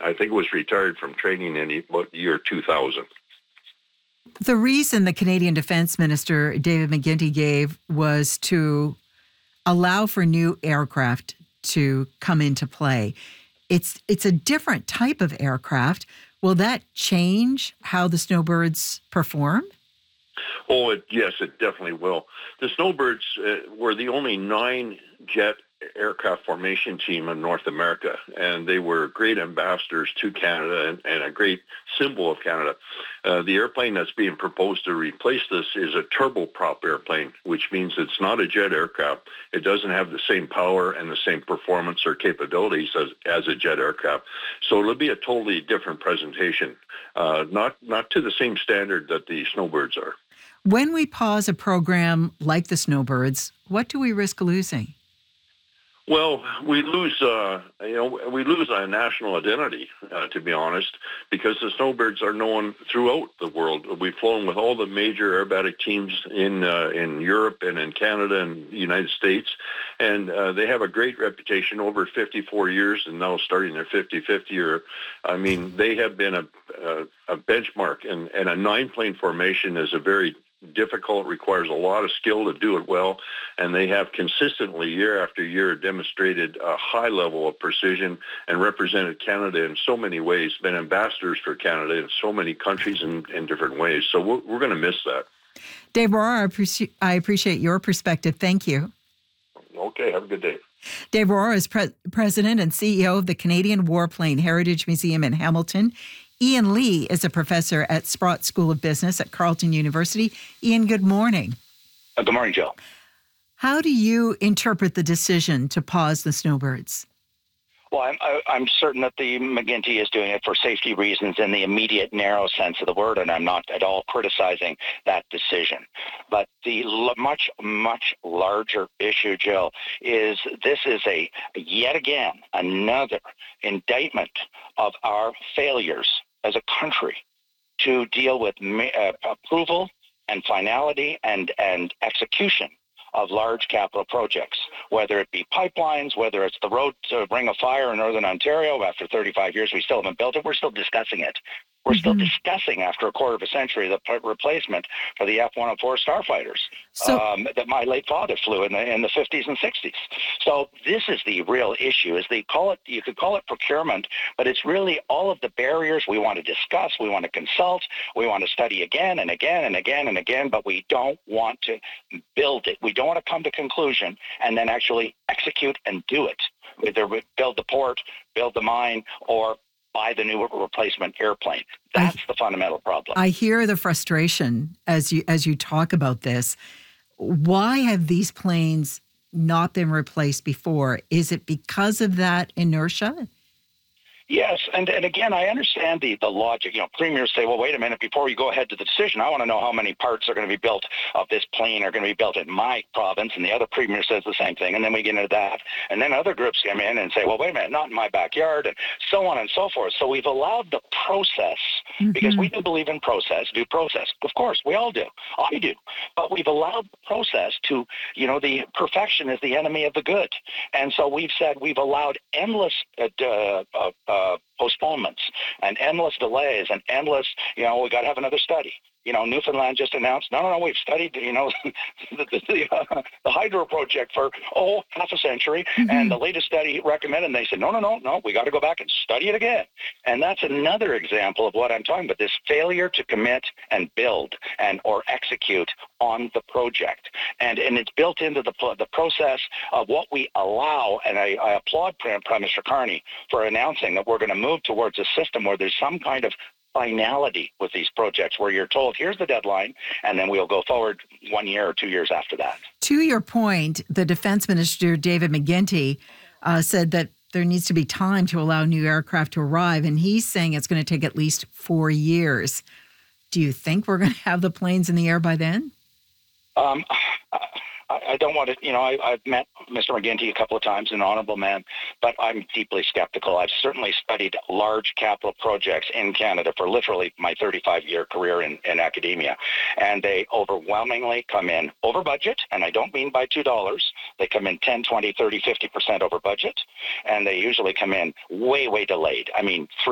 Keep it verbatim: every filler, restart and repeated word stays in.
I think was retired from training in about the year two thousand. The reason the Canadian Defence Minister, David McGuinty, gave was to allow for new aircraft to come into play. It's it's a different type of aircraft. Will that change how the Snowbirds perform? Oh, it, yes, it definitely will. The Snowbirds uh, were the only nine-jet aircraft formation team in North America, and they were great ambassadors to Canada and, and a great symbol of Canada. Uh, the airplane that's being proposed to replace this is a turboprop airplane, which means it's not a jet aircraft. It doesn't have the same power and the same performance or capabilities as, as a jet aircraft. So it'll be a totally different presentation, uh, not, not to the same standard that the Snowbirds are. When we pause a program like the Snowbirds, what do we risk losing? Well, we lose, uh, you know, we lose our national identity, uh, to be honest, because the Snowbirds are known throughout the world. We've flown with all the major aerobatic teams in uh, in Europe and in Canada and the United States, and uh, they have a great reputation over fifty-four years, and now starting their fifty-fifth year. I mean, they have been a a, a benchmark, and, and a nine-plane formation is a very difficult, requires a lot of skill to do it well, and they have consistently, year after year, demonstrated a high level of precision and represented Canada in so many ways, been ambassadors for Canada in so many countries in, in different ways. So we're, we're going to miss that. Dave Rohrer, I appreciate, I appreciate your perspective. Thank you. Okay, have a good day. Dave Rohrer is pre- president and C E O of the Canadian Warplane Heritage Museum in Hamilton. Ian Lee is a professor at Sprott School of Business at Carleton University. Ian, good morning. Uh, good morning, Jill. How do you interpret the decision to pause the Snowbirds? Well, I'm, I, I'm certain that the McGuinty is doing it for safety reasons in the immediate, narrow sense of the word, and I'm not at all criticizing that decision. But the l- much, much larger issue, Jill, is this is a, yet again, another indictment of our failures as a country to deal with ma- uh, approval and finality and, and execution of large capital projects, whether it be pipelines, whether it's the road to Ring of Fire in Northern Ontario. After thirty-five years, we still haven't built it. We're still discussing it. We're mm-hmm. still discussing, after a quarter of a century, the p- replacement for the F one oh four Starfighters so, um, that my late father flew in the in the fifties and sixties. So this is the real issue. Is they call it, you could call it procurement, but it's really all of the barriers we want to discuss, we want to consult, we want to study again and again and again and again, but we don't want to build it. We don't want to come to conclusion and then actually execute and do it. Either build the port, build the mine, or buy the new replacement airplane. That's I, the fundamental problem. I hear the frustration as you as you talk about this. Why have these planes not been replaced before? Is it because of that inertia? Yes, and, and again, I understand the, the logic. You know, premiers say, well, wait a minute, before we go ahead to the decision, I want to know how many parts are going to be built of this plane are going to be built in my province, and the other premier says the same thing, and then we get into that. And then other groups come in and say, well, wait a minute, not in my backyard, and so on and so forth. So we've allowed the process, mm-hmm. because we do believe in process, due process. Of course, we all do. I do. But we've allowed the process to, you know, the perfection is the enemy of the good. And so we've said we've allowed endless uh, uh, uh, Uh, postponements and endless delays and endless, you know, we got to have another study. You know, Newfoundland just announced, no, no, no, we've studied, you know, the, the, the, uh, the hydro project for, oh, half a century. Mm-hmm. And the latest study recommended, and they said, no, no, no, no, we got to go back and study it again. And that's another example of what I'm talking about, this failure to commit and build and or execute on the project. And and it's built into the the process of what we allow. And I, I applaud Prime Minister Carney for announcing that we're going to move towards a system where there's some kind of finality with these projects, where you're told, here's the deadline, and then we'll go forward one year or two years after that. To your point, the Defense Minister, David McGuinty, uh, said that there needs to be time to allow new aircraft to arrive, and he's saying it's going to take at least four years. Do you think we're going to have the planes in the air by then? Um, I don't want to, you know, I, I've met Mister McGuinty a couple of times, an honorable man, but I'm deeply skeptical. I've certainly studied large capital projects in Canada for literally my thirty-five-year career in, in academia, and they overwhelmingly come in over budget, and I don't mean by two dollars. They come in ten, twenty, thirty, fifty percent over budget, and they usually come in way, way delayed. I mean,